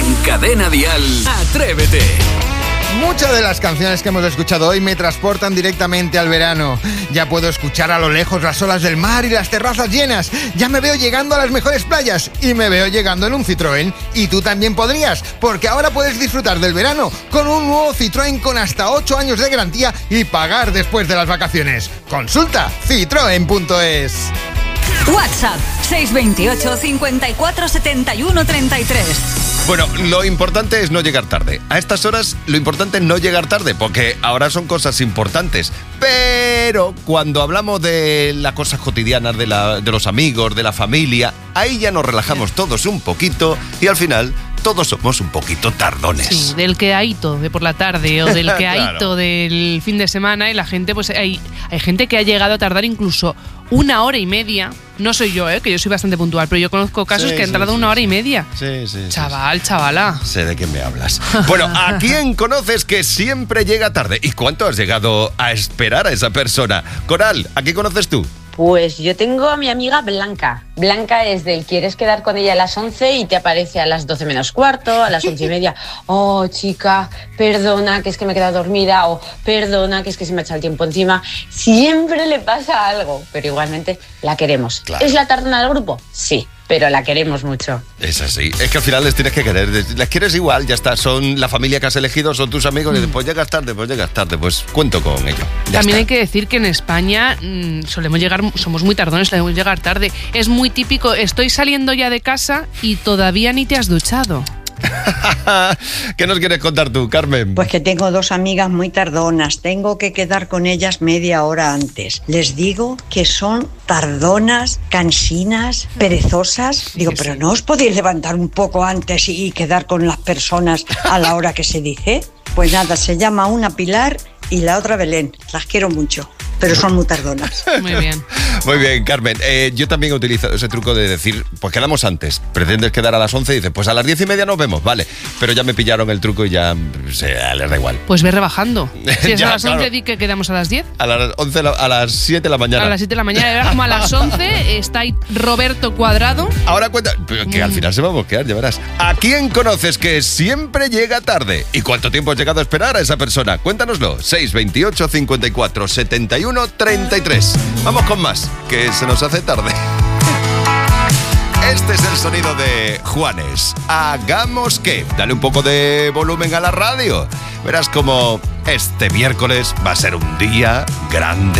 En Cadena Dial, Atrévete. Muchas de las canciones que hemos escuchado hoy me transportan directamente al verano. Ya puedo escuchar a lo lejos las olas del mar y las terrazas llenas. Ya me veo llegando a las mejores playas y me veo llegando en un Citroën. Y tú también podrías, porque ahora puedes disfrutar del verano con un nuevo Citroën con hasta 8 años de garantía y pagar después de las vacaciones. Consulta citroen.es. WhatsApp 628 54 71 33. Bueno, lo importante es no llegar tarde. A estas horas lo importante es no llegar tarde, porque ahora son cosas importantes. Pero cuando hablamos de las cosas cotidianas, de los amigos, de la familia, ahí ya nos relajamos todos un poquito y al final todos somos un poquito tardones. Sí, del quedaíto de por la tarde o del quedaíto Claro. del fin de semana, y la gente, pues hay gente que ha llegado a tardar incluso 1 hora y media. No soy yo, que yo soy bastante puntual, pero yo conozco casos Sí, que han sí, tardado sí, 1 hora sí. y media. Sí. Chavala. Sé de qué me hablas. Bueno, ¿a quién conoces que siempre llega tarde? ¿Y cuánto has llegado a esperar a esa persona? Coral, ¿a quién conoces tú? Pues yo tengo a mi amiga Blanca. Blanca es del quieres quedar con ella a las 11 y te aparece a las 12 menos cuarto, a las 11 y media. Oh, chica, perdona, que es que me he quedado dormida, o perdona, que es que se me ha echado el tiempo encima. Siempre le pasa algo, pero igualmente la queremos. Claro. ¿Es la tardona del grupo? Sí, pero la queremos mucho. Es así. Es que al final les tienes que querer. Les quieres igual, ya está. Son la familia que has elegido, son tus amigos. Y después llegas tarde, pues cuento con ello. Ya También está. hay que decir que en España somos muy tardones, solemos llegar tarde. Es muy típico, estoy saliendo ya de casa y todavía ni te has duchado. ¿Qué nos quieres contar tú, Carmen? Pues que tengo 2 amigas muy tardonas, tengo que quedar con ellas media hora antes. Les digo que son tardonas, cansinas, perezosas. Digo, pero ¿no os podéis levantar un poco antes y quedar con las personas a la hora que se dice? Pues nada, se llama una Pilar y la otra Belén. Las quiero mucho, pero son muy tardonas. Muy bien. Muy bien, Carmen. Yo también he utilizado ese truco de decir, pues quedamos antes. Pretendes quedar a las 11 y dices, pues a las 10:30 nos vemos, vale. Pero ya me pillaron el truco y ya les da igual. Pues ve rebajando. Si es Ya, a las 11, claro. di que quedamos a las 10. A las 11, a las 7 de la mañana. A las 7 de la mañana, y ahora como a las 11 está ahí Roberto Cuadrado. Ahora cuenta, pero que al final se va a mosquear, ya verás. ¿A quién conoces que siempre llega tarde? ¿Y cuánto tiempo has llegado a esperar a esa persona? Cuéntanoslo. 628 54 71 33. Vamos con más, que se nos hace tarde. Este es el sonido de Juanes. Hagamos que. Dale un poco de volumen a la radio. Verás como este miércoles va a ser un día grande.